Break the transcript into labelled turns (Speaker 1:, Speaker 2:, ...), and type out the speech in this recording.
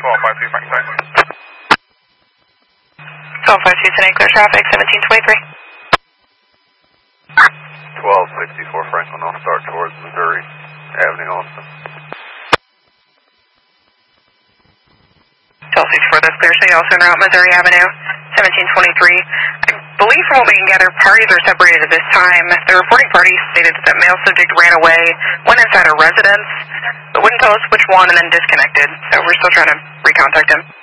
Speaker 1: 1252 Franklin.
Speaker 2: 1252 Tonight, clear traffic, 1723.
Speaker 1: 1264 Franklin, I'll start towards Missouri Avenue, Austin.
Speaker 2: 1264, that's clear. Show you also en route Missouri Avenue, 1723. I believe from what we can gather, parties are separated at this time. The reporting party stated that the male subject ran away, went inside a residence, but wouldn't tell us which one and then disconnected. So we're still trying to recontact him.